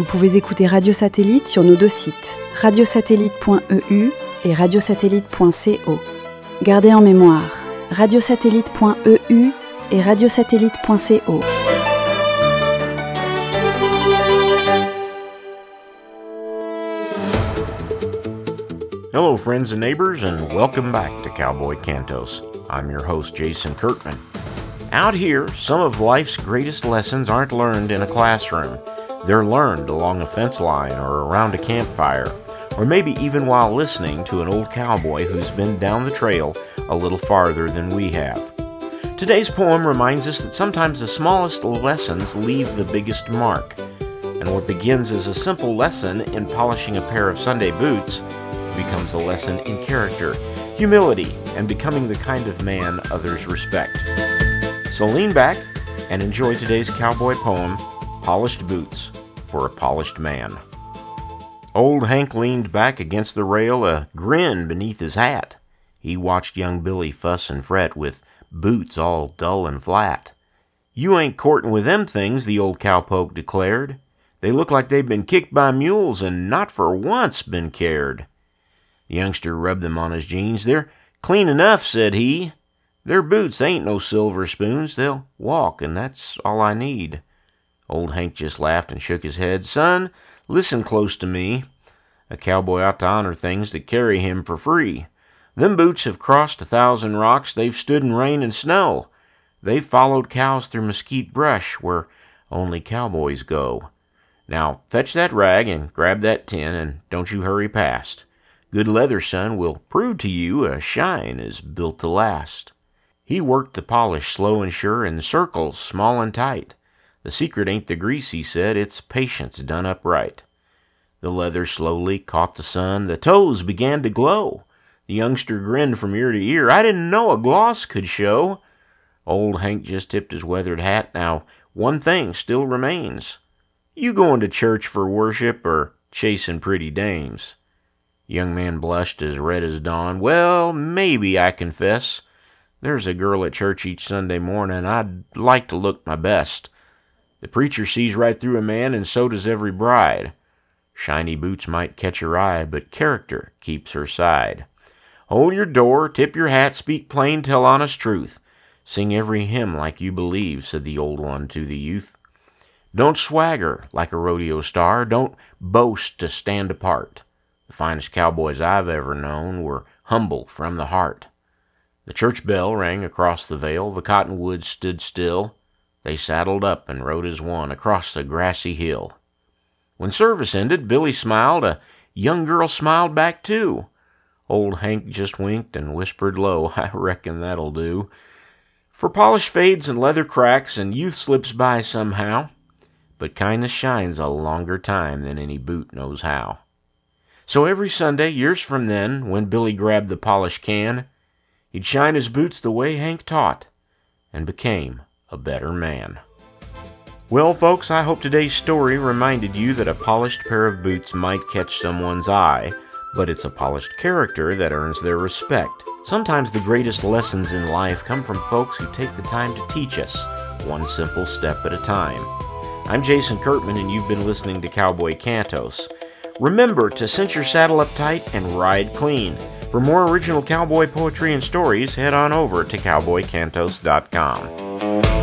Vous pouvez écouter Radio Satellite sur nos deux sites, radiosatellite.eu et radiosatellite.co. Gardez en mémoire, radiosatellite.eu et radiosatellite.co. Hello friends and neighbors, and welcome back to Cowboy Cantos. I'm your host, Jason Kirkman. Out here, some of life's greatest lessons aren't learned in a classroom. They're learned along a fence line or around a campfire, or maybe even while listening to an old cowboy who's been down the trail a little farther than we have. Today's poem reminds us that sometimes the smallest lessons leave the biggest mark, and what begins as a simple lesson in polishing a pair of Sunday boots becomes a lesson in character, humility, and becoming the kind of man others respect. So lean back and enjoy today's cowboy poem, Polished Boots for a Polished Man. Old Hank leaned back against the rail, a grin beneath his hat. He watched young Billy fuss and fret with boots all dull and flat. "You ain't courtin' with them things," the old cowpoke declared. "They look like they've been kicked by mules and not for once been cared." The youngster rubbed them on his jeans. "They're clean enough," said he. "They're boots, they ain't no silver spoons. They'll walk, and that's all I need." Old Hank just laughed and shook his head. "Son, listen close to me. A cowboy ought to honor things that carry him for free. Them boots have crossed 1,000 rocks. They've stood in rain and snow. They've followed cows through mesquite brush where only cowboys go. Now fetch that rag and grab that tin, and don't you hurry past. Good leather, son, will prove to you a shine is built to last." He worked the polish slow and sure in circles small and tight. "The secret ain't the grease," he said, "it's patience done up right." The leather slowly caught the sun. The toes began to glow. The youngster grinned from ear to ear. "I didn't know a gloss could show." Old Hank just tipped his weathered hat. "Now, one thing still remains. You going to church for worship or chasing pretty dames?" The young man blushed as red as dawn. "Well, maybe, I confess. There's a girl at church each Sunday morning. I'd like to look my best. The preacher sees right through a man, and so does every bride. Shiny boots might catch her eye, but character keeps her side. Hold your door, tip your hat, speak plain, tell honest truth. Sing every hymn like you believe," said the old one to the youth. "Don't swagger like a rodeo star. Don't boast to stand apart. The finest cowboys I've ever known were humble from the heart." The church bell rang across the vale. The cottonwoods stood still. They saddled up and rode as one across the grassy hill. When service ended, Billy smiled. A young girl smiled back too. Old Hank just winked and whispered low, "I reckon that'll do." For polish fades and leather cracks, and youth slips by somehow, but kindness shines a longer time than any boot knows how. So every Sunday, years from then, when Billy grabbed the polish can, he'd shine his boots the way Hank taught, and became a better man. Well, folks, I hope today's story reminded you that a polished pair of boots might catch someone's eye, but it's a polished character that earns their respect. Sometimes the greatest lessons in life come from folks who take the time to teach us, one simple step at a time. I'm Jason Kirkman, and you've been listening to Cowboy Cantos. Remember to cinch your saddle up tight and ride clean. For more original cowboy poetry and stories, head on over to cowboycantos.com.